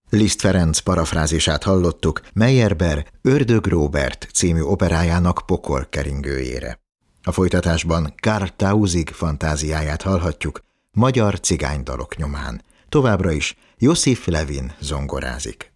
Liszt Ferenc parafrázisát hallottuk Meyerbeer Ördög Róbert című operájának pokolkeringőjére. A folytatásban Karl Tausig fantáziáját hallhatjuk magyar cigánydalok nyomán. Továbbra is Josif Levin zongorázik.